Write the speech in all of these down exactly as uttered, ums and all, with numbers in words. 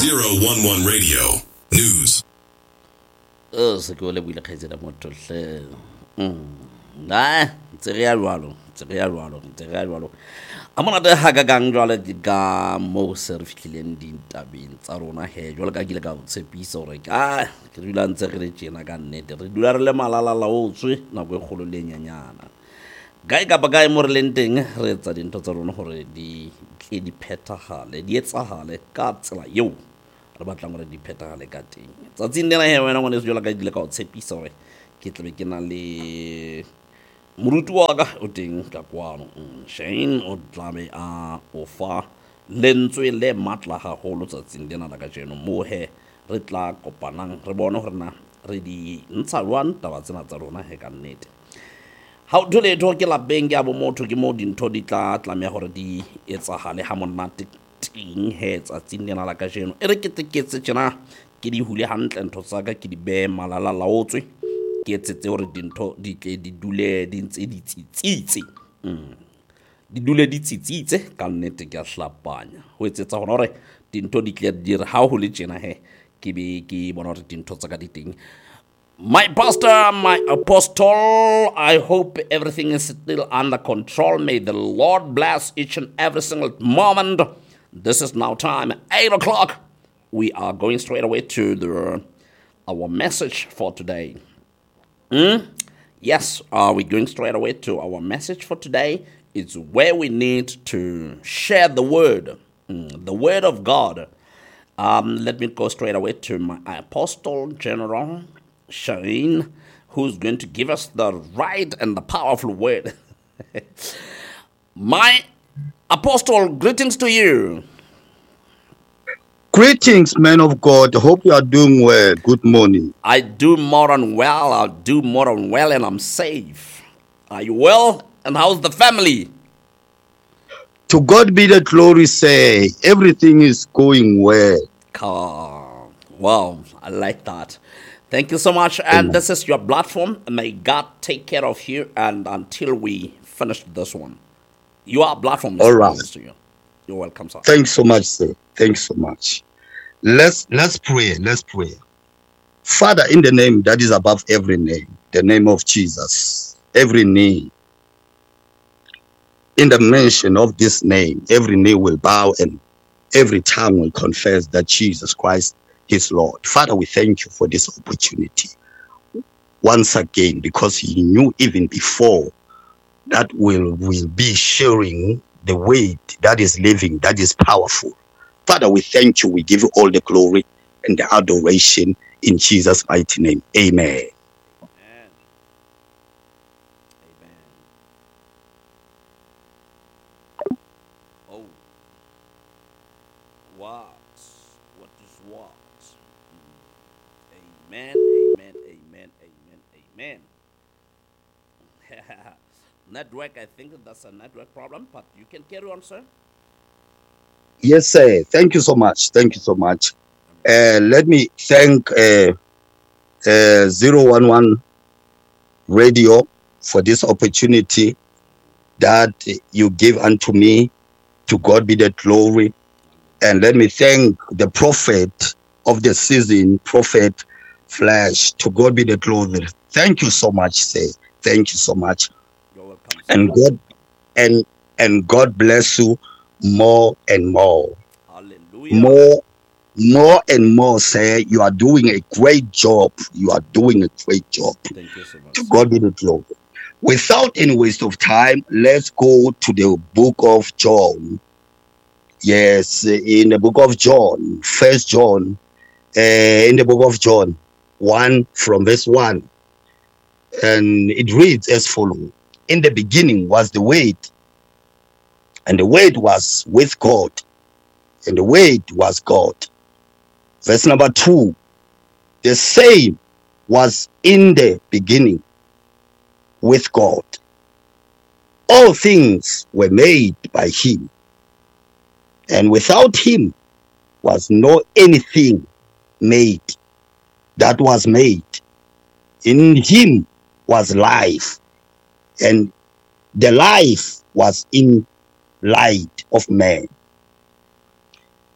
zero one one Radio News. Oh, se ke o le buile kgaitsedi motho hle. Mm. Nah, ntse re ya jwalo, ntse re ya jwalo, ntse re ya jwalo. A monate ha ka gang jwale ke ka mo se re fihlileng dintabeng tsa rona he jwale ka ke le ka tshepisa hore ka ke dula ntse re le tjena ka nnete re dula re le malala laotswe nako e kgolo le nyanyana. Gae ka ba gae mo re leng teng re etsa dintho tsa rona hore di tle di phethahale di etsahale ka tsela eo re batlang hore di phethahale ka teng. Tsatsing lena he wena ngwane se jwale ka dile ka o tshepisa hore ke tlabe ke na le moruti wa ka o teng ka kwano Shane o tlabe a o fa lentswe le matla haholo tsatsing lena la ka jeno mo he re tla kopanang re bone hore na re di ntsha jwang taba tsena tsa rona he ka nnete. Ha o thole tho ke lapeng ke a bo motho ke mo dintho di tla tlameha hore di etsahale ha monate ting he tsatsing lena la ka jeno e re ke teketse tjena ke di hule hantle ntho tsa ka ke di be malala laotswe ke etsetse hore dintho di tle di dule di ntse di tsitsitse di dule di tsitsitse ka nnete ke a hlapanya ho etsetsa hore hore dintho di tle di re ha ho le tjena he ke be ke bona hore dintho tsa ka di teng. My pastor, my apostle, I hope everything is still under control. May the Lord bless each and every single moment. This is now time, eight o'clock. We are going straight away to the our message for today. Hmm? Yes, uh, we're going straight away to our message for today. It's where we need to share the word, mm, the word of God. Um, let me go straight away to my apostle general, Shane, who's going to give us the right and the powerful word. My apostle, greetings to you. Greetings, man of God. Hope you are doing well. Good morning. I do more than well. I do more than well, and I'm safe. Are you well? And how's the family? To God be the glory, say, everything is going well. Oh, wow, I like that. Thank you so much. And Amen. this is your platform. May God take care of you and until we finish this one. Your platform is All right. to you. You're welcome, sir. Thanks so much, sir. Thanks so much. Let's let's pray. Let's pray. Father, in the name that is above every name, the name of Jesus, every knee, in the mention of this name, every knee will bow and every tongue will confess that Jesus Christ is Lord. Father, we thank you for this opportunity once again, because you knew even before that will will be sharing the weight that is living, that is powerful. Father, we thank you. We give you all the glory and the adoration in Jesus' mighty name. Amen. Amen. Amen. Oh. What? What is what? Amen. Amen. Amen. Amen. Amen. Network, I think that's a network problem, but you can carry on, sir. Yes, sir. Thank you so much. Thank you so much. Uh, let me thank uh, uh, zero one one Radio for this opportunity that you give unto me. To God be the glory. And let me thank the prophet of the season, Prophet Flash. To God be the glory. Thank you so much, sir. Thank you so much. You're welcome, sir. And God and and God bless you more and more. Hallelujah. More more and more, sir. You are doing a great job. You are doing a great job. Thank you so much. To God be the glory. Without any waste of time, let's go to the book of John. Yes, in the book of John, First John, uh, in the book of John, one from verse one, and it reads as follows: in the beginning was the Word, and the Word was with God, and the Word was God. Verse number two: the same was in the beginning with God. All things were made by him, and without him was no anything made that was made. In him was life, and the life was in light of man.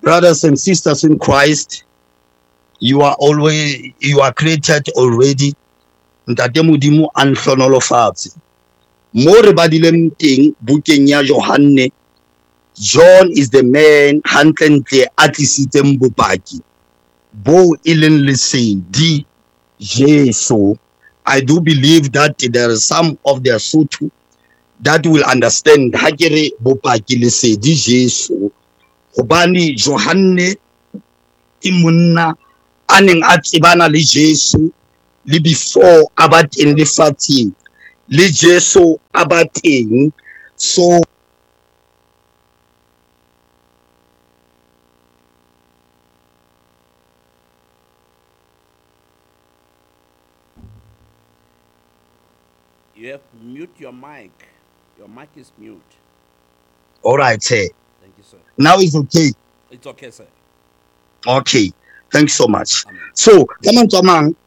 Brothers and sisters in Christ, you are always you are created already. Ntate Modimo a nhlonolofatse. Mo re badileng teng bukeng ya Johane, John is the man hantlentle a tlisitseng bopaki bo e leng lesedi Jesu. I do believe that there are some of the Sotho that will understand ha ke re bopaki lesedi Jesu. Hobane Johane ke monna a neng a tsebana le Jesu le before a ba teng lefatsheng le Jesu a ba teng. So you have mute your mic. Your mic is mute. all right, sir. Thank you, sir. Now it's okay. It's okay, sir. Okay. Thanks so much. Amen. So, come on, Tomang.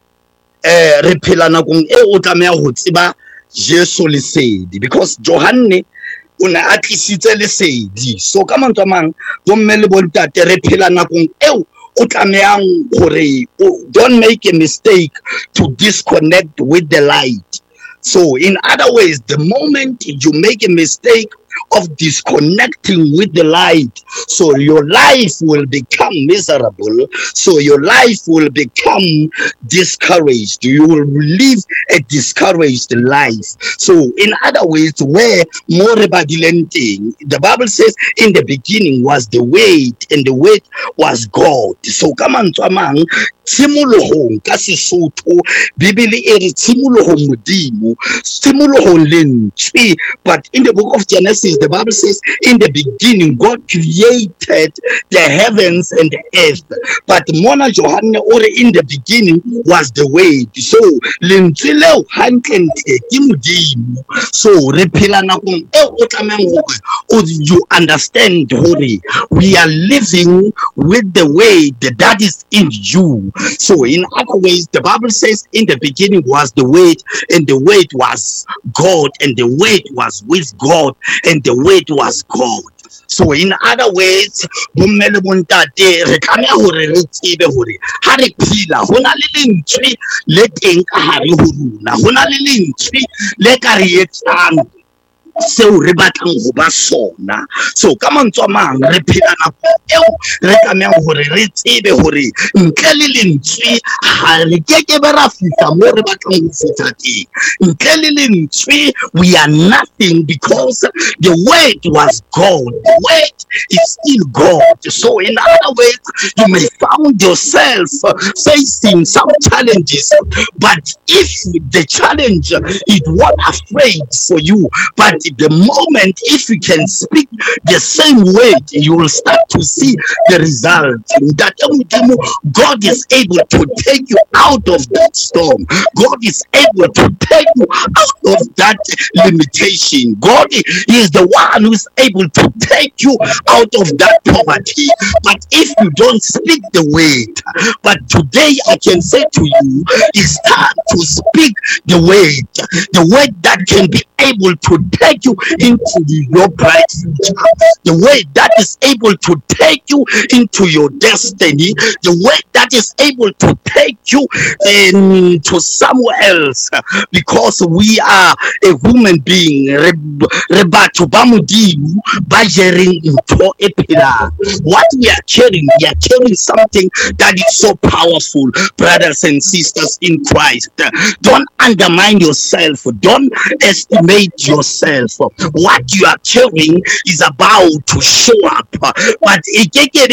Eh, re phela nakong e o tlameha ho tseba Jesu lesedi, because Johane o ne a tlisitse lesedi. So come on, Tomang, bomme le bontate re phela nakong e o tlamehang hore don't make a mistake to disconnect with the light. So in other ways, the moment you make a mistake of disconnecting with the light, so your life will become miserable, so your life will become discouraged. You will live a discouraged life. So in other ways, where more relenting, the Bible says in the beginning was the Word, and the Word was God. So come on, Twamang, tshimolohong ka Sesotho Bibele e re tshimolohong Modimo, tshimolohong lentswe. But in the book of Genesis, the Bible says in the beginning God created the heavens and the earth. But Mona Johane ore in the beginning was the Word. So lentswe leo hantlente ke Modimo. So re phela nakong e o tlamehang hore you understand hore we are living with the Word that is in you. So in other ways, the Bible says in the beginning was the Word, and the Word was God, and the Word was with God, and the Word was God. So in other ways, bomme le bontate re tlameha hore re tsebe hore ha re phela hona le lentswe le teng ka hare ho rona, hona le lentswe le ka re etsang seo re batlang ho ba sona. So ka mantswe a mang re phela nako eo re tlameha hore re tsebe hore ntle le lentswe ha re kekebe ra fihla mo re batlang ho fihla teng. Ntle le lentswe we are nothing, because the Word was God. The Word is still God. So in other ways, you may find yourself facing some challenges, but if the challenge is what afraid for you, but the moment if you can speak the same word, you will start to see the result. That God is able to take you out of that storm. God is able to take you out of that limitation. God is the one who is able to take you out of that poverty. But if you don't speak the word, but today I can say to you, it's time to speak the word, the word that can be able to take you into your bright future, the word that is able to take you into your destiny, the word that is able to take you um, to somewhere else, because we are a human being. What we are carrying, we are carrying something that is so powerful, brothers and sisters in Christ. Don't undermine yourself, don't estimate yourself. What you are carrying is about to show up, but it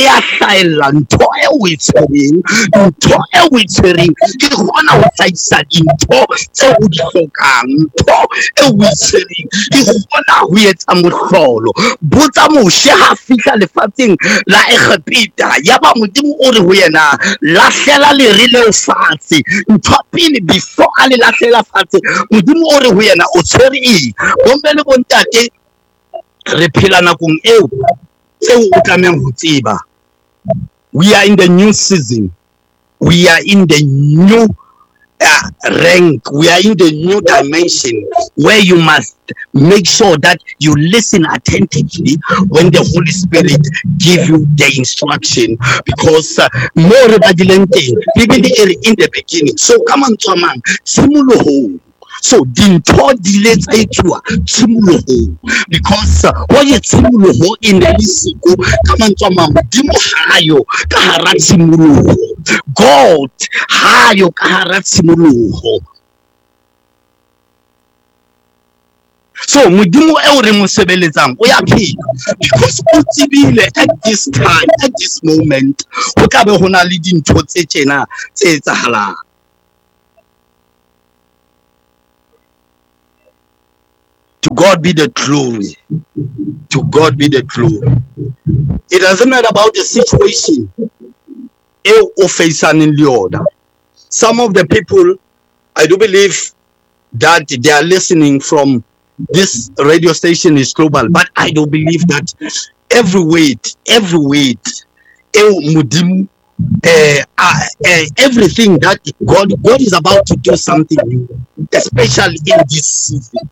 botsa moshe ha fihla lefatsheng la Egepita, yaba Modimo o re ho yena lahlela lerile fatshe. Ntho pele before a le lahlela fatshe, Modimo o re ho yena o tshwere eng. Bomme le bontate re phela nakong eo tseo o tlamehang ho tseba. We are in the new season. We are in the new uh, rank. We are in the new dimension where you must make sure that you listen attentively when the Holy Spirit give you the instruction, because uh, more badilente even in the beginning. So come on, man, simulo. So dintho di le tsa etsuwa tshimologo, because wa ye tshimologo in the lisiko ka mantswa modimo hayo ka hara tshimologo, God hayo ka hara tshimologo. So modimo e o re mo sebeletsang o ya phela, because o tsebile at this time, at this moment go tla be go na le dintho tse tsena tse etsahalang. To God be the glory. To God be the glory. It doesn't matter about the situation. Some of the people, I do believe that they are listening from this radio station is global, but I do believe that every weight, every weight, uh, uh, everything that God, God is about to do something new, especially in this season.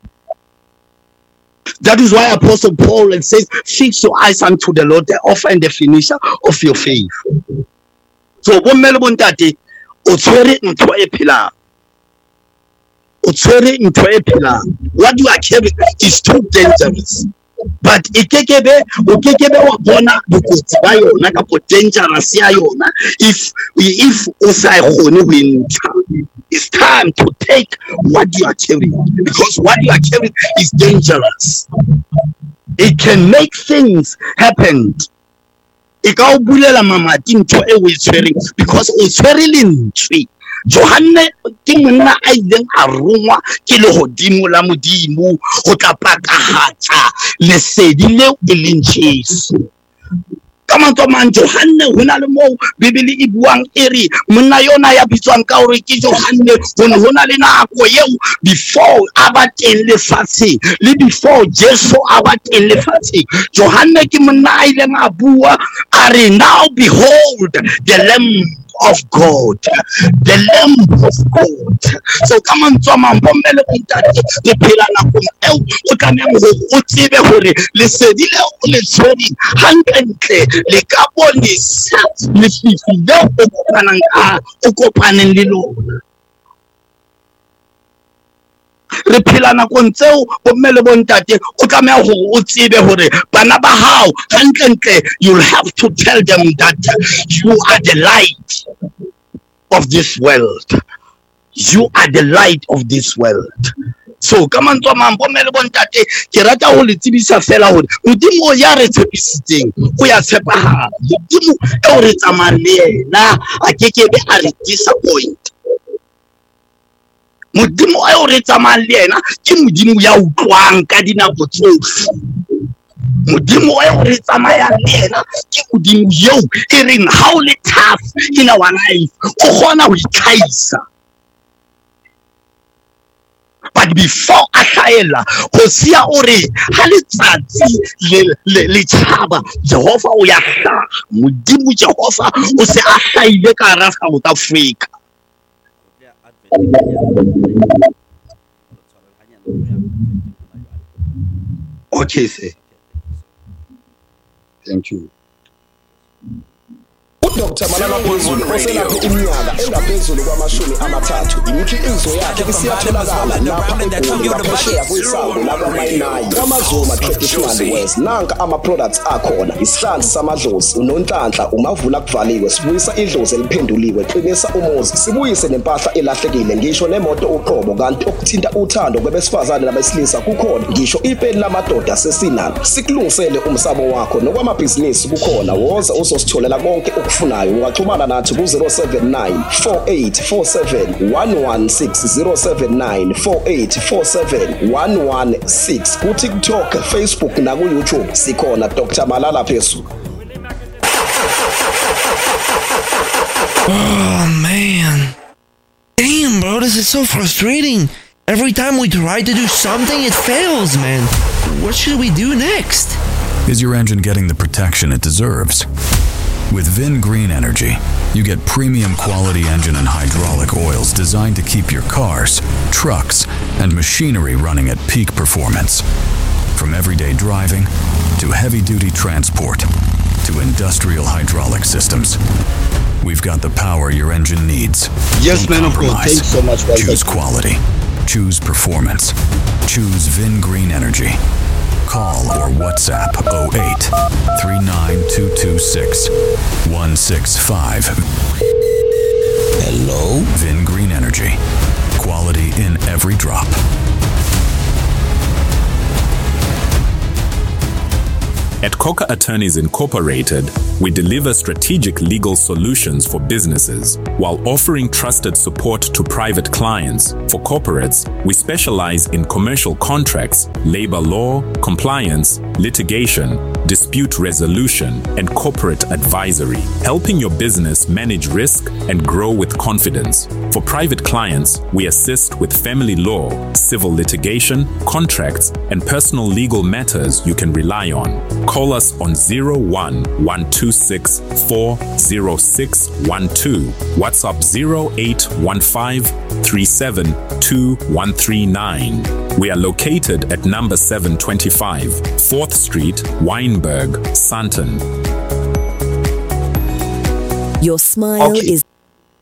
That is why Apostle Paul and says, fix your eyes unto the Lord, the author and the finisher of your faith. So, what you are carrying is too dangerous. But ikekebe ukekebe wabona bukoti bayo nakapo dangerous ya yona if if usaykhone winter. It's time to take what you are carrying, because what you are carrying is dangerous. It can make things happen. Ikaubulela mama tinto e we swearing, because o swearing tree. Johanne ke monna a ileng a rongwa ke lehodimo la modimo go tla pakahatsa lesedi leo e leng Jesu. Ka mantswe a mang Johanne ho na le moo Bibele e buang e re monna yona ya bitswang ka hore ke Johanne ho na le nako eo before a ba teng lefatsheng le before Jesu a ba teng lefatsheng. Johanne ke monna a ileng a bua a re now behold the Lamb of God, the Lamb of God. So come on, to my bombele kuntati the pilana kum el ukamya mo utsibe hore le sedile o le tsori hantle le kabonisa le fifi le o kopana ka o kopaneng le lona. Re phela nakong tseo bommele bontate o tlameha hore o tsebe hore bana ba hao hantlentle, you'll have to tell them that you are the light of this world. You are the light of this world. So come on, to man bommele bontate ke rata ho le tsebisa fela hore modimo ya re tsebisitseng o ya tshepahala. Modimo e o re tsamaya le yena a kekebe a re disappoint. Modimo a o re tsamaya le yena ke modimo ya utlwang ka dinako tsohle. Modimo a o re tsamaya le yena ke modimo eo e reng ha o le tough in our life o kgona ho itlhaisa. But before a hlaela go sia o re ha letsatsi le le tshaba Jehova o ya hlaha. Modimo Jehova o se a hlaile ka ra South Africa. Okay, sir. Thank you. Doctor Malala Phezulu oselapha iminyaka engaphezulu kwamashumi amathathu, imikhiqizo yakhe isiyatholakala lapha eGoli kwisango lakwaMayinayi amaZuma Traditional Wares. Nanka ama-products akhona: isihlanzi samadlozi, unonhlanhla, umavula kuvaliwe, sibuyisa idlozi eliphenduliwe, qinisa umuzi, sibuyise nempahla elahlekile, ngisho nemoto uqobo. Kanti okuthinta uthando kwabesifazane nabesilisa kukhona, ngisho ipeni lamadoda sesinalo. Sikulungisele umsamo wakho nokwamabhizinisi kukhona. Woza uzositholela konke ufunayo. Ungaxhumana nathi ku zero seven nine four eight four seven one one six zero seven nine four eight four seven one one six. Ku TikTok, Facebook na ku YouTube sikhona Doctor Malala Phezulu. Oh man. Damn, bro, this is so frustrating. Every time we try to do something, it fails, man. What should we do next? Is your engine getting the protection it deserves? With Vin Green Energy, You get premium quality engine and hydraulic oils designed to keep your cars, trucks, and machinery running at peak performance. From everyday driving to heavy-duty transport to industrial hydraulic systems, we've got the power your engine needs. Yes, man, of course. Thanks so much. Choose quality. Choose performance. Choose Vin Green Energy. Call or WhatsApp oh eight, three nine two two six, one six five. Hello? Vin Green Energy. Quality in every drop. At Coca Attorneys Incorporated, we deliver strategic legal solutions for businesses while offering trusted support to private clients. For corporates, we specialize in commercial contracts, labor law, compliance, litigation, dispute resolution, and corporate advisory, helping your business manage risk and grow with confidence. For private clients, we assist with family law, civil litigation, contracts, and personal legal matters you can rely on. Call us on zero one one two six four zero six one two, WhatsApp zero eight one five three seven two one three nine. We are located at number seven twenty-five, fourth Street, Wynberg, Sandton. Your smile Okay. is...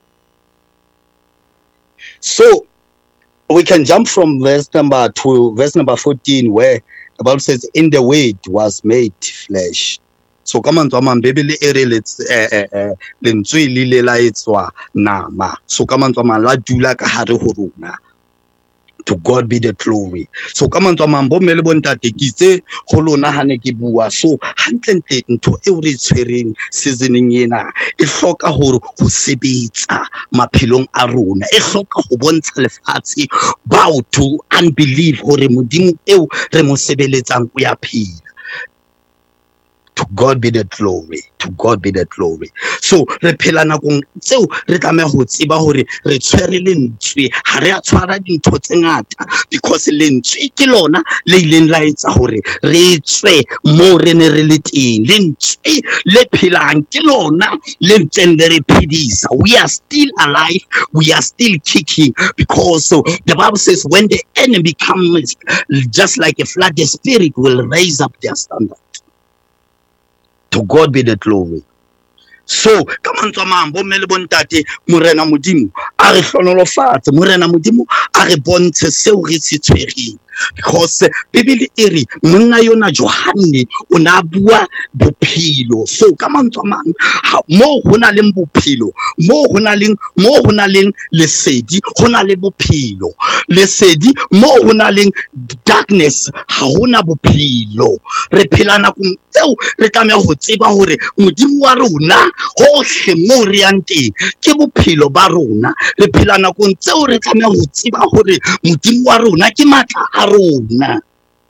So we can jump from verse number to verse number fourteen, where the Bible says, "In the Word was made flesh." So come on, to man, Bible ere let's lentswe le le la etswa nama. So come on, to man, la dula ka hare ho rona. To God be the glory. So come on, to man, bo mele bo ntate ke itse ho lona ha ne ke bua. So hantle ntho e o re tshwereng seasoning ena e hloka hore ho sebetsa maphelong a rona, e hloka ho bontsha lefatshe bao to unbelief hore modimo eo re mo sebeletsang o ya phela. To God be the glory. To God be the glory. So re phela nakong tseo re tlameha ho tseba hore re tshwere lentswe ha re a tshwara dintho tse ngata, because lentswe ke lona le ileng la etsa hore re tswe mo re ne re le teng. Lentswe le phelang ke lona le ntseng le re phedisa. We are still alive, we are still kicking, because so the Bible says when the enemy comes just like a flood, the Spirit will raise up their standard. To God be the glory. So come on, to man, bo mele bontate morena modimo a re hlonolofatse, morena modimo a re bontshe seo re se tshwereng, because Bibele e re monna yona Johane o na bua bophelo. So come on, to man, mo ho na le bophelo, mo ho na le mo ho na le lesedi, ho na le bophelo. Lesedi mo ho na le darkness, ha hona bophelo. Re phela nakong tseo re tlameha ho tseba hore modimo wa rona hohle mo re yang teng ke bophelo ba rona. Re phela nakong tseo re tlameha ho tseba hore modimo wa rona ke matla a rona.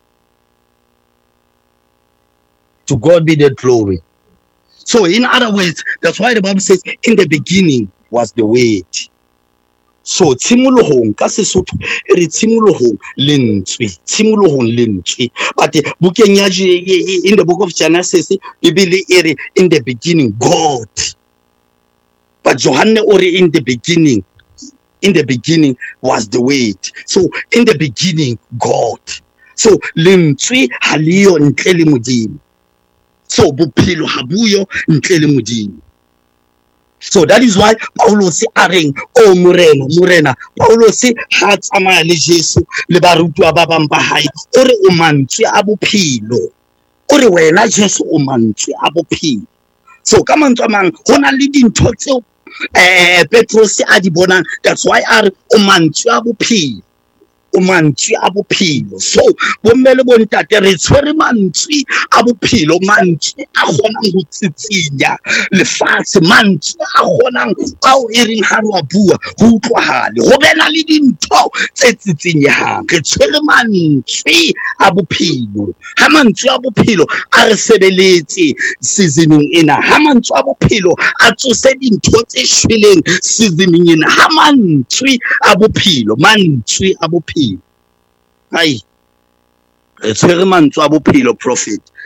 To God be the glory. So in other words, that's why the Bible says in the beginning was the Word. So tshimolohong ka Sesotho e re tshimolohong lentswe, tshimolohong lentswe. But bukeng ya in the book of Genesis Bibele e re in the beginning God. But Johane o re in the beginning, in the beginning was the Word. So in the beginning God. So lentswe ha liyo ntle le modimo. So bophelo ha buyo ntle le modimo. So that is why Paulos a reng o morena morena Paulos ha tsamaya le Jesu le barutwa ba bang ba hae o re o mantswe a bophelo, o re wena Jesu o mantswe a bophelo. So ka mantswe mang hona le dintho tseo eh Petros a di bonang, that's why a re o mantswe a bophelo, o mantswe a bophelo. So bo mmele bo ntate re tshwere mantswe a bophelo, mantswe a kgonang ho tsitsinya lefatshe, mantswe a kgonang ao e reng ha re a bua ho utlwahale ho bena le dintho tse tsitsinyang. Re tshwere mantswe a bophelo, ha mantswe a bophelo a re sebeletse seasoneng ena, ha mantswe a bophelo a tsose dintho tse shweleng seasoneng ena, ha mantswe a bophelo, mantswe a bophelo. Ai, re tshwere mantswe a bophelo prophet.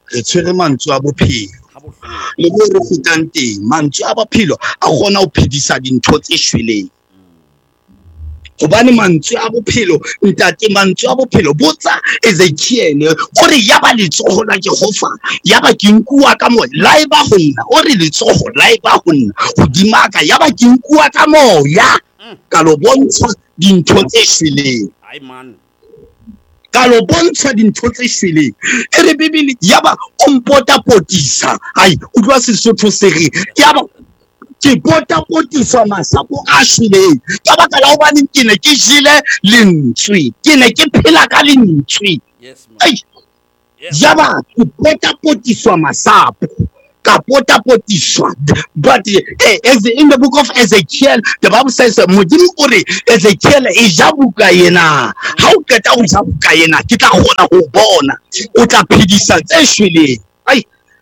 re tshwere mantswe a bophelo le mo re fetang teng mantswe a bophelo a gona ho phedisa dintho tse shweleng gobane mantswe a bophelo ntate mantswe a bophelo botsa Ezekiel gore ya ba letsogo la Jehova ya ba ke nkuwa ka moya la e ba go nna o re letsogo la e ba go nna go dimaka ya ba ke nkuwa ka moya ka lo bontsha dintho tse shweleng ai man ka lo bontsha dintho tse shweleng e re bibele ya ba o mpota potisa ai o tloa Sesotho se re ya ba ke pota potisa masapo a shweleng ka baka la hobane ke ne ke jile lentswe ke ne ke phela ka lentswe yes man yes ya ba ke pota potiswa masapo ka pota potiswa but eh, as in the book of Ezekiel the Bible says modimo o re Ezekiel e ja buka yena ha o keta o ja buka yena ke tla gona go bona o tla phedisa tse shweleng ai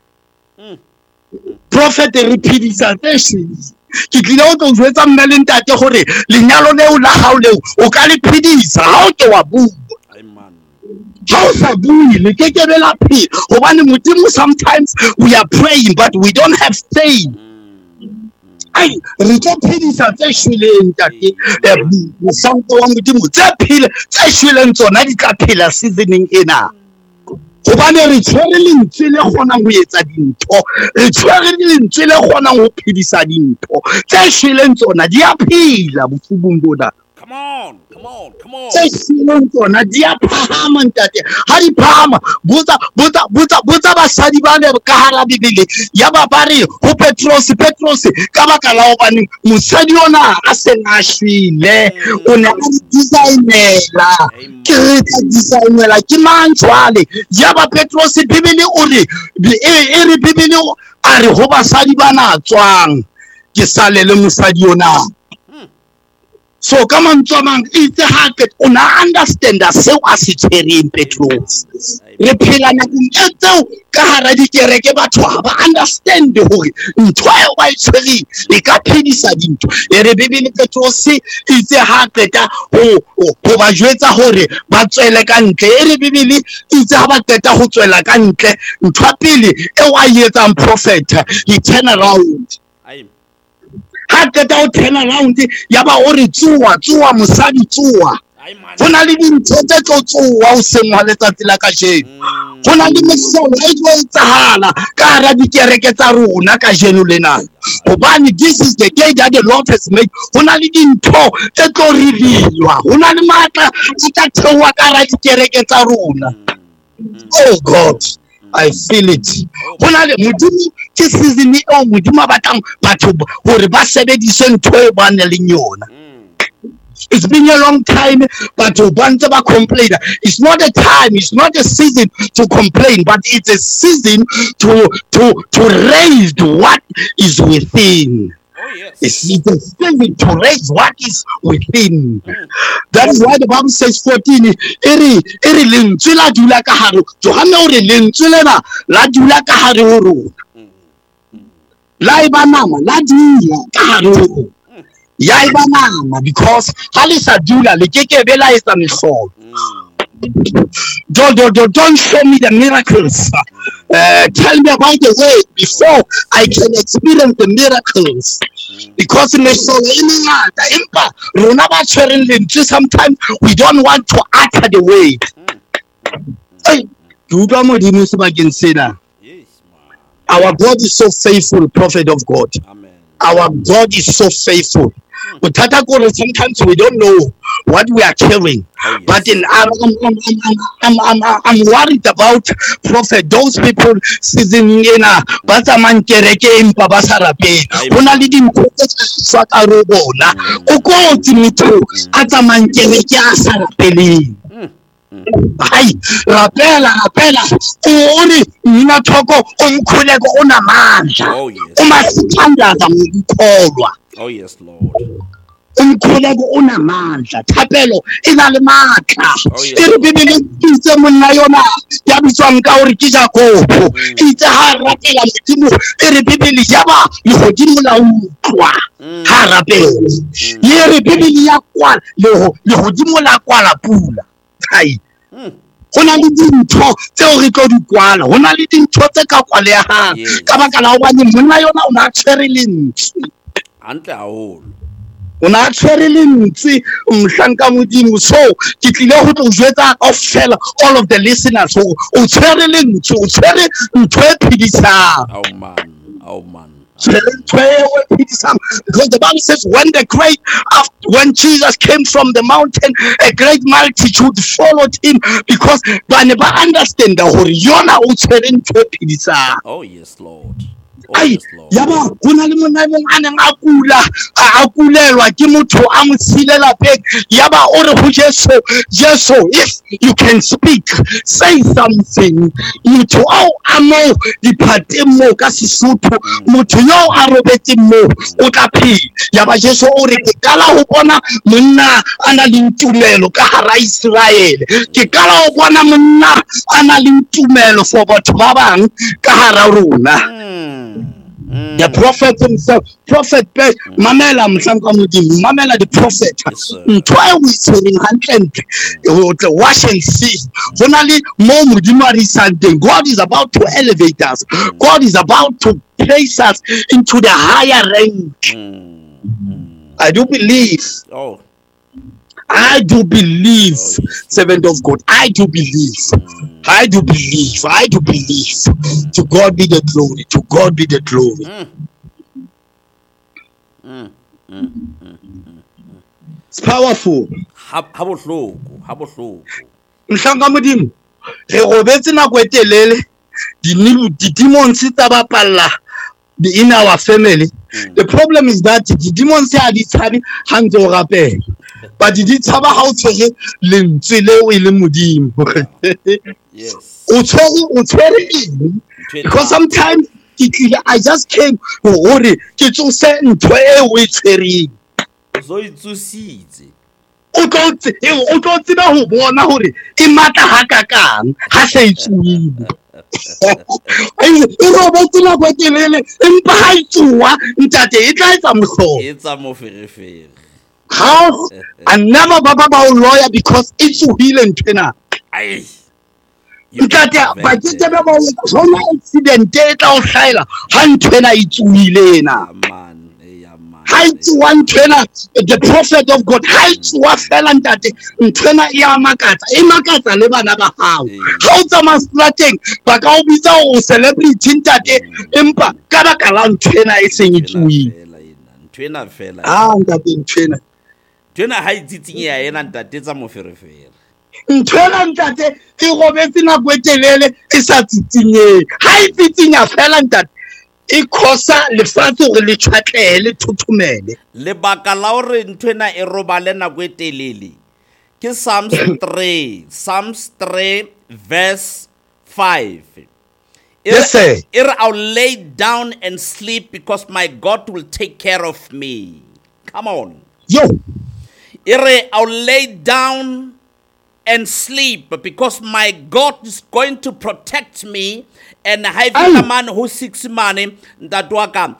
prophet re phedisa tse shweleng ke tlile o tlo jwetsa mna le ntate gore lenyalo leo la hao leo o ka le phedisa ha o ke wa bua how sabuni le ke ke bela phi gobane modimo sometimes we are praying but we don't have faith ai re tlo phedisa tse shweleng tate mosanto wa modimo tse phile tse shweleng tsona di tla phela seasoning ena gobane re tshwere lentswe le kgonang go etsa dintho re tshwere lentswe le kgonang go phedisa dintho tse shweleng tsona di a phela bofubung bona. Come on, come on, come on. Tse shweleng tsona di a phahama ntate ha di phahama botsa botsa botsa botsa basadi ba ne ka hara bibele ya ba ba re ho Petros Petros ka baka la hobane mosadi ona a se na shwile o ne a designela ke re designela ke mantshwale ya ba Petros bibele o re e re bibele a re ho basadi bana tswang ke sale le mosadi ona. So come on, Tomang, it's a hacket on understand that so as it's very in Petros. Repelana to Kahara Kereke Batwa, understand the whole twelve white cherry, the Capidisadin, a baby Petros, it's a hacket, oh, oh, Bajueta Hore, but Elegante, a baby, it's a hacket, Hotelagante, Trapili, a white prophet, he turn around. Ha keta o turn around ya ba o re tsuwa tsuwa mosadi tsuwa gona le dintho tse tlo tsuwa o sengwa letsatsi la ka jeno gona le mesola e tlo etsahala ka hara dikereke tsa rona ka jeno lena gobane this is the day that the Lord has made gona le dintho tse tlo revealwa gona le matla a tla thewa ka hara dikereke tsa rona. Oh God, I feel it. Hona le modimo ke season e o modimo ba batlang batho hore ba sebedise ntho e ba nang le yona. It's been a long time but bantu ba complain. It's not a time, it's not a season to complain, but it's a season to to to raise what is within. Oh, yes. It's a season to raise what is within. Mm. That is why the Bible says fourteen. Eri eri lentswe la dula ka hare. Johana o re lentswe lena la dula ka hare ho rona. La iba nama la dula ka hare ho rona. Ya iba nama because halisa dula le keke bela isa mehlolo. Don't, don't, don't show me the miracles. Uh, tell me about the way before I can experience the miracles. Because sometimes we don't want to utter the word. Our God is so faithful, prophet of God. Amen. Our God is so faithful. But sometimes we don't know what we are carrying. Oh, yes. But in, I'm, I'm, I'm, I'm, I'm, I'm worried about prophet. Those people seasoning in a Basaman Kereke in Babasarape. Only the Sakarobona. Oko Timito, Ataman Kereke Asarapeli. Hai, rapela, rapela. Ori, nina toko, umkuleko unamanja. Oh, yes. Umasitanda zamkolwa. Oh, yes, Lord. Umkhuleko unamandla thapelo ina le matla iri bibele itse monna yona ya bitswa nka uri ke Jakobo itse ha rapela modimo iri bibele ya ba le godimo la utlwa ha rapela iri bibele ya kwa le le godimo la kwa la pula hai go na le dintho tseo re tlo di kwala go na le dintho tse ka kwalehang ka baka la hobane monna yona o na tshwere lentsi hantle haholo o na tshwere lentsi mhlanka modimo so ke tlile go tlo jwetsa ofela all of the listeners so o tshwere lentsi o tshwere ntho e phedisang oh man oh man because the Bible says when the great after, when Jesus came from the mountain a great multitude followed him because ba ne ba understand hore yona o tshwere ntho e phedisang oh yes Lord ai yaba gona le monna mong a neng a kula a kulelwa ke motho a mo silela pek yaba o re go Jesu Jesu if you can speak say something motho ao a mo diphateng mo ka Sesotho motho yo a robetse mo o tla phela yaba Jesu o re ke kala go bona monna ana le ntumelo ka hara Israele ke kala go bona monna ana le ntumelo for batho ba bang ka hara rona. Mm. The prophet himself, prophet Peg, Mamela Mhlanka Modimo, Mamela the prophet. Ntwa we saying hundred to wash and see. Only more Modimo something. God is about to elevate us. God is about to place us into the higher rank. Mm. I do believe. Oh. I do believe, oh, yes. Servant of God. I do believe. Mm. I do believe. I do believe. Mm. To God be the glory. To God be the glory. Mm. Mm. Mm. Mm. Mm. It's powerful. Habo hloko, habo hloko. Mhlanka Modimo. Re robetse nako e telele. Di demons tsa ba palla in our family. Mm. The problem is that the demons are di tshabi hanzo rapela. But did it have a house for you? Yes. Because sometimes I just came to worry. Get you sent to a witchery. So it's to see it. O don't o don't know who born now. It matter hakakan. I say it's we. Robert na kwa kelele. Impa itwa. Ntate itla itsamso. Itsamofere. How I never baba ba lawyer because it's healing twena. Ai. Ntate ba tse ba ba sona accident e tla o hlaela ha ntwena itsuhile na. Man, yeah man. Height one twena the prophet of God height wa fela ntate ntwena ya makatsa e makatsa le bana ba hao. How tsama strateng ba ka o bitsa o celebrity ntate empa ka ba ka la ntwena e seng itsuhile. Ntwena fela. Ah ntate ntwena. Tjena ha itsitsinyeya yena ntate tsa moferefere. Ntwena ntate e robetse na kwetelele e sa tsitsinyeng. Ha itsitsinya fela ntate e khosa lefatshe gore le tshwatlele le thuthumele. Lebaka la hore ntwena e robale na kwetelele ke Psalms three, Psalms three verse five. Yes sir. I'll lay down and sleep because my God will take care of me. Come on. Yo. I'll lay down and sleep because my God is going to protect me and having a man who seeks money that waka.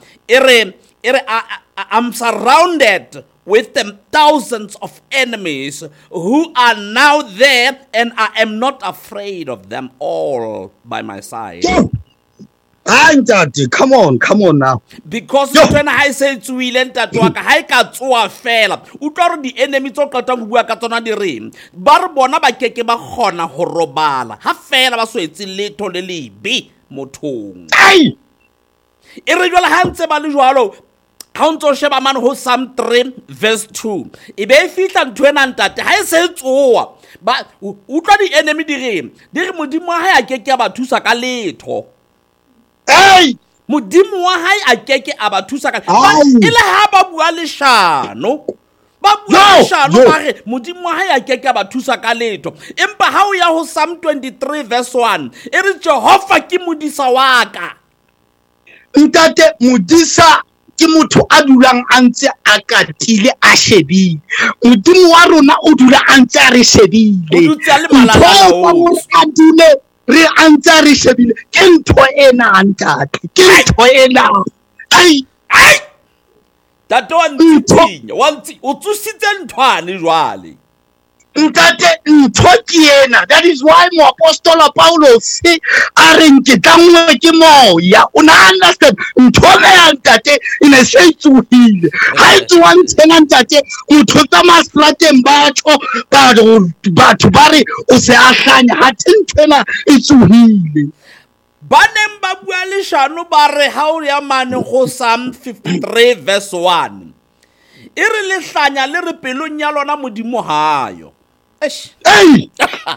I'm surrounded with them thousands of enemies who are now there and I am not afraid of them all by my side. Yo. Daddy, come on, come on now. Because when I say to Willen that waka ha ka tsoa fela o tlo di enemy tso ka tang bua ka tsona di re ba re bona ba keke ba gona go robala ha fela ba swetse letho le lebe mothong ai e re jwala ha ntse ba le jwalo ha ntse o sheba man ho Psalm three verse two e be e fitla ntwena ntate ha e se tsoa ba o tlo di enemy di re di re modimo ha ya keke ba thusa ka letho. Hey! Modimo wa hae a keke a ba thusa ka ile ha ba bua leshano ba bua leshano ba re modimo wa hae a keke a ba thusa ka letho empa ha o ya ho Psalm twenty-three verse one e re Jehova ke modisa wa ka ntate modisa ke motho a dulang a ntse a katile a shebile modimo wa rona o dula a ntse a re shebile o dutse le malala o a dule re antsa re shebile ke ntho ena ntate ke ntho ena ai ai that one tsinya one tsi o tsusitse nthwane jwale ntate ntho ke ena. That is why moapostola Paulos a reng ke tlangwe ke moya. O na understand ntho le ya ntate ine se tsuhile ha e tsuwa ntshena ntate motho tsa maslateng ba tho ba batho ba re o se a hlanya ha tshena e tsuhile. Ba neng ba bua leshano ba re ha o ya mane go Psalm fifty-three verse one e re le hlanya le re pelong ya lona modimo hayo. Hey!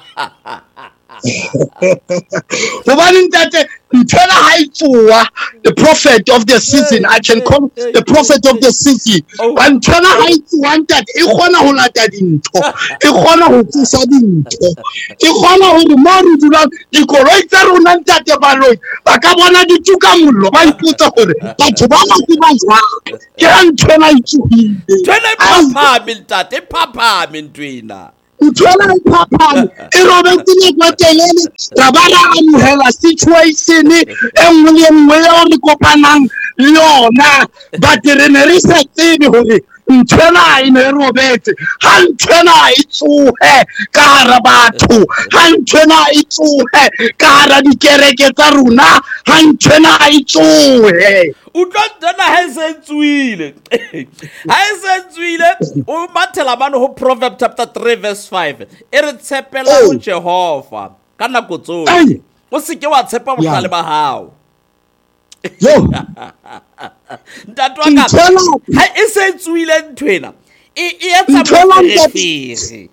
The prophet of the season, I can call the prophet of the season. And tell I want that I want to hold that into. I want to hold this into. I want to hold more to that. The correct run that the balloon. But I want to do Kamulo. I put up it. But one of the ones can turn out to him. Turn a papa, Mintate, papa, Mintuina. Ntwana papa e robetse kwa telele ra ba ra amohela situation e nngwe le nngwe ya re kopanang le yona but re ne re sa tsebe hore ntwana e ne robetse ha ntwana e tsohe ka hara batho ha ntwana e tsohe ka hara dikereke tsa rona ha ntwana e tsohe utlwana ha se tswile ha se tswile o mathela mane ho Proverbs chapter three verse five e re tshepela ho Jehova ka nako tsohle o se ke wa tshepa bohlale ba hao yo ntatwa ka ha e se tswile nthwena e e etsa mofefere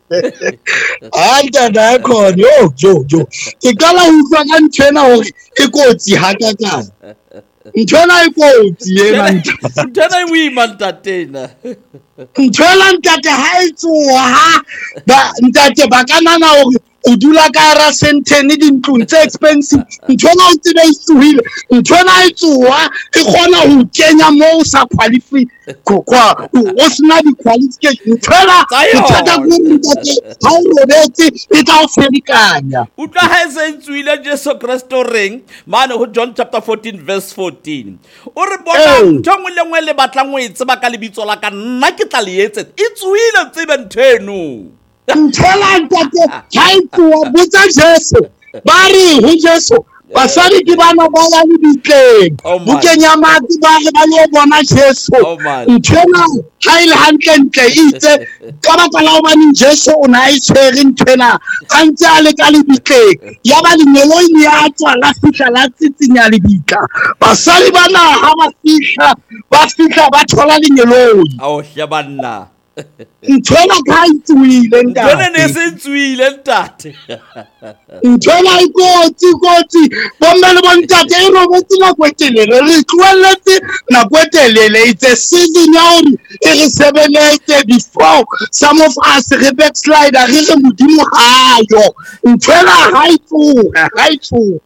anta da khona yo yo yo ke kala ho utlwa ka nthwena hore e kotsi hakakana ntwana e kotsi yena ntwana e wima ntatena ntwana ntate ha e tsoha ba ntate ba kanana hore o dula ka ra sentene dintlong tse expensive ntwana o tsebe e tsohile ntwana e tsoha e kgona ho kenya mo sa qualify kwa o sna di qualification ntwana ntata go ntate ha o robetse e tla o ferikanya utla ha se ntswile Jesu Kristo reng mane ho John chapter fourteen verse fourteen o re bona ntongwe le ngwe le batlang o e tseba ka lebitso la ka nna ke tla le etse e tswile tsebe ntheno ntela ntate ha e tsoa botsa Jesu ba re ho Jesu basadi ke bana ba ya ditleng o kenya mati ba re ba yo bona Jesu ntena ha ile hantle ntle itse ka baka la ba ni Jesu o na e tshwere ntena a ntse a le ka le ditleng ya ba le meloi ya tswa la fihla la tsitsinya le bitla basadi bana ha ba fihla ba fihla ba thola le nyeloi ao hla banna ntwana ka itswile ntate ntwana ne se tswile ntate ntwana ikotsi kotsi bombe le bontate e robetse na kwetelele re tloeletse na kwetelele it's a season ya hore e re sebeletse before some of us re backslide re re modimo hayo ntwana ha itsoha ha itsoha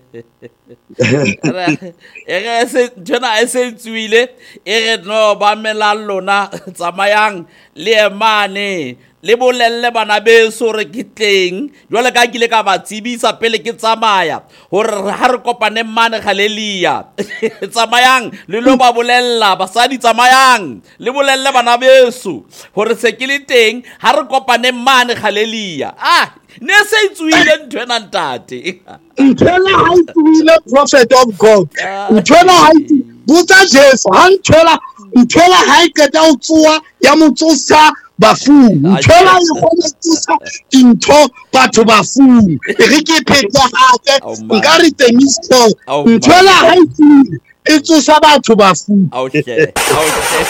ere se jona ese tswile ere no ba mela lona tsamayang le emane le bolelle bana beso re kitleng jwale ka kile ka ba tsibisa pele ke tsamaya hore ha re kopane mane haleluya tsamayang le lo ba bolella basadi tsamayang le bolelle bana beso hore se ke le teng ha re kopane mane haleluya ah ne se tswile ntwena ntate ntwela ha tswile prophet of God ntwela ha butsa Jesu ha ntwela ntwela ha iketa o tsoa ya motsosa bafung ntwela le go tsosa dintho batho bafung re ke pheta hape nka re temisto ntwela ha tswile e tsosa batho bafung okay okay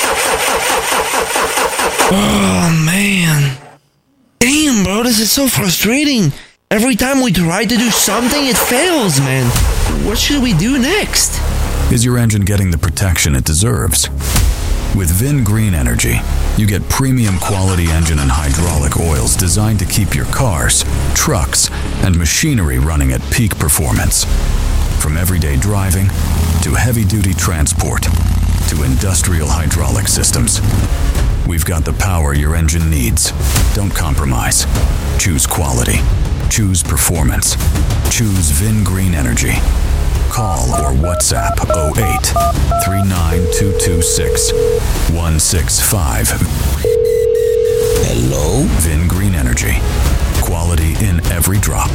oh man. Damn, bro, this is so frustrating. Every time we try to do something, it fails, man. What should we do next? Is your engine getting the protection it deserves? With Vin Green Energy, you get premium quality engine and hydraulic oils designed to keep your cars, trucks, and machinery running at peak performance. From everyday driving to heavy-duty transport to industrial hydraulic systems, we've got the power your engine needs. Don't compromise. Choose quality. Choose performance. Choose Vin Green Energy. Call or WhatsApp oh eight, three nine two two six, one six five. Hello? Vin Green Energy. Quality in every drop.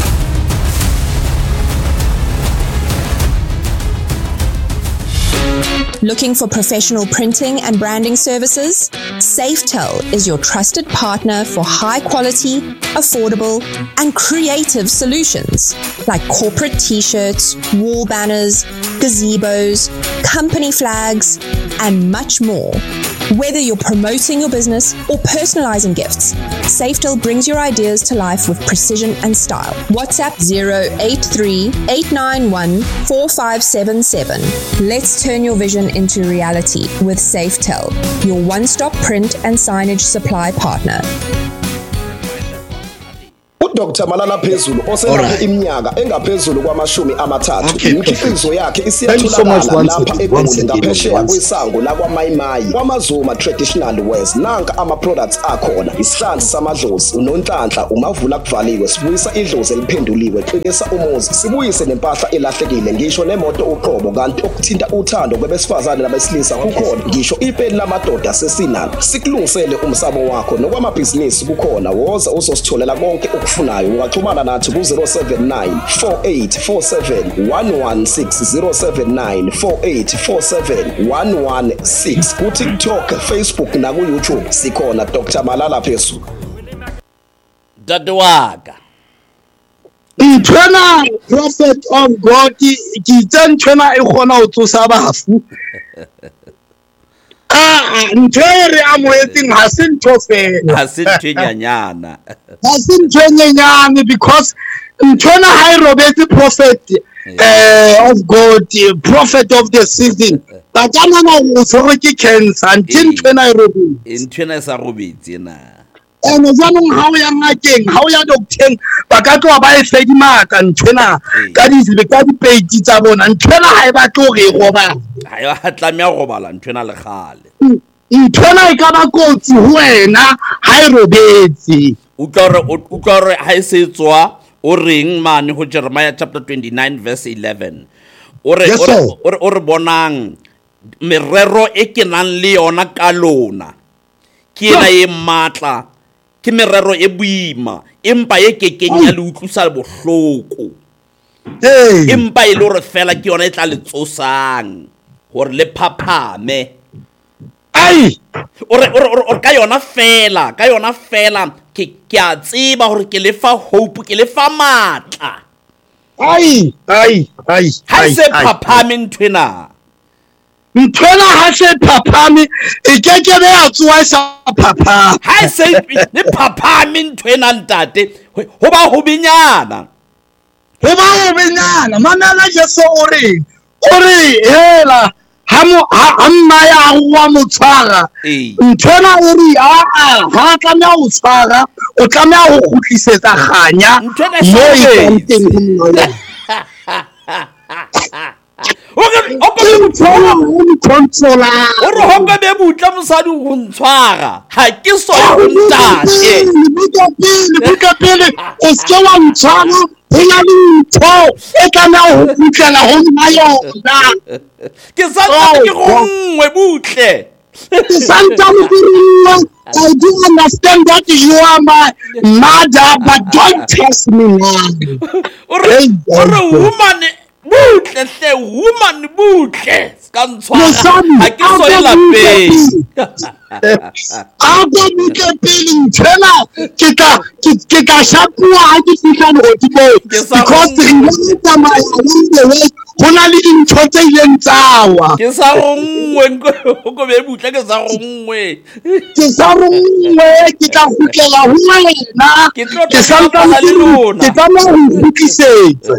Looking for professional printing and branding services? Safetel is your trusted partner for high quality, affordable, and creative solutions like corporate t-shirts, wall banners, gazebos, company flags, and much more. Whether you're promoting your business or personalizing gifts, Safetel brings your ideas to life with precision and style. WhatsApp zero eight three, eight nine one, four five seven seven. Let's turn your vision into reality with Safetel, your one-stop print and signage supply partner. Doctor Malala Phezulu oselapha iminyaka engaphezulu kwamashumi amathathu imikhiqizo yakhe isiyatholakala lapha eGoli ngaphesheya kwesango lakwaMayimayi kwamaZuma Traditional Wares. Nanka ama products akhona: isihlanzi samadlozi, unonhlanhla, umavula kuvaliwe, sibuyisa idlozi eliphenduliwe, qinisa umuzi, sibuyise nempahla elahlekile, ngisho nemoto uqobo. Kanti okuthinta uthando kwabesifazane nabesilisa kukhona, ngisho ipeni lamadoda sesinalo. Sikulungisele umsamo wakho nokwamabhizinisi kukhona. Woza uzositholela konke ukufuna nayo. Ungaxhumana nathi ku zero seven nine, four eight four seven, one one six, zero seven nine, four eight four seven, one one six. Ku TikTok, Facebook na ku YouTube sikhona Doctor Malala Phezulu. Dadwaka Ntwana prophet of God ki ntwana e khona o tsosa bafu. Ah, ntwere amoetseng ha se ntho fela. ha se ntwenyanyana. Ha se ntwenyanyana because ntwana ha e robetse prophet uh, of God, prophet of the season. Batana na o tshwere ke cancer until ntwana e robetse. Ntwana sa robetse na. Ene janong ha o ya ngakeng, ha o ya doctor ba ka tloa ba e fedimaka ntwana ka di ka di page tsa bona. Ntwana ha e ba tlo re go ba. Ha ya tlamya go bala ntwana le gale. Ntwana e ka ba kotsi ho wena ha e robetse. O tla o tla ha e se tswa o reng mane ho Jeremiah chapter twenty-nine verse eleven. O re o re bonang merero e ke nang le yona ka lona ke ena e matla ke merero e buima empa e kekeng ya le utlwisa bohloko. Hey, empa e le re fela ke yona e tla le tsosang hore le phaphame. ai ore ore ore ka yona fela ka yona fela ke ke a tseba hore ke le fa hope ke le fa matla. ai ai ai ha se phaphame ntwena ntwana ha se phaphame e ke ke be a tswa sa phapha ha se le phaphame ntwena ntate ho ba ho binyana ho ba ho binyana manala Jesu ore ore hela ha mo ha mma ya wa motshwara ntwana ore a a ha tla o tshwara o tla o khutlisetsa ganya mo e teng. Okay, okay, controller. Ore honga be butla mosadi ho ntshwara ha ke so ntate buka pele buka pele o se wa ntshwara hona le ntho e kana ho butlela ho nna yona ke sa ke go nngwe butle ke santa mo. I do understand that you are my mother, but don't test me now. Ore ore woman butle hle woman butle ska ntshwara ha ke so e lapeng a go butle pele ntshela ke ka ke ka shapua ha ke fihla le hodimo because re tsamaya le way hona le dintho tse ileng tsawa ke sa gongwe go be butle ke sa gongwe ke sa gongwe ke tla khutlela ho wena ke sa ntse le lona ke tla mo bukisetsa.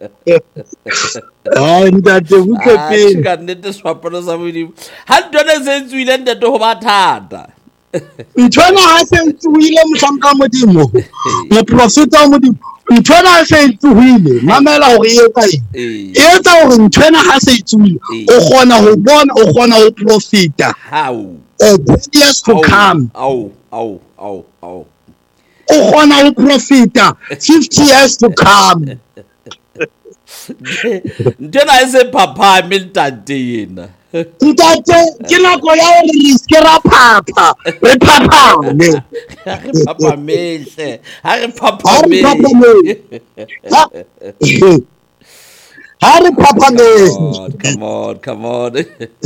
Ah, ntate butle pele ka nnete swapana sa modimo ha ntwana se tswile ntate ho ba thata ntwana ha se tswile mhlanka modimo mo profeta wa modimo ntwana ha se tswile mamela hore e etsa eng e etsa hore ntwana ha se tswile o gona ho bona o gona ho profita how oh years to come au au au au o gona ho profita fifty years to come. Ntena e se phaphame ntate yena ntate ke nako ya hore re se ra phapha re phaphame ha re phaphamehle ha re phaphamehle ha re phapame come on come on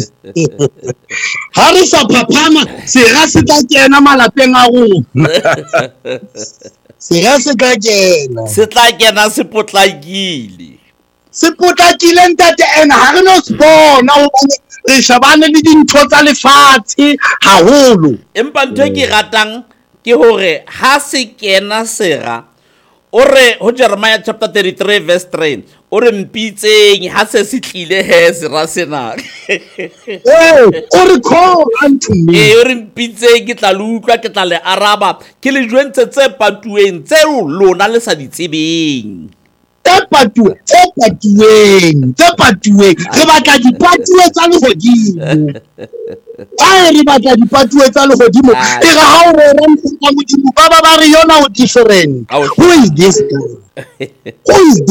ha re sa phaphama se ra se tla kena malapeng a rona se ra se tla kena se tla kena se potlakile se potlakile ntate ena ha re no se bona hobane re shabane le dintho tsa lefatshe haholo empa ntho e ke ratang ke hore ha se kena sera ore ho Jeremiah chapter thirty-three verse three ore mpitseng ha se se tlile he sera sena eh ore call unto me eh ore mpitseng ke tla le utlwa ke tla le araba ke le jwentse tse patueng tse lona le sa di tsebeng tse patuwe tse patuweng tse patuweng re batla dipatuwe tsa lehodimo ai re batla dipatuwe tsa lehodimo e re ha o re rantsa modimo ba ba ba re yona o different who is this guy who is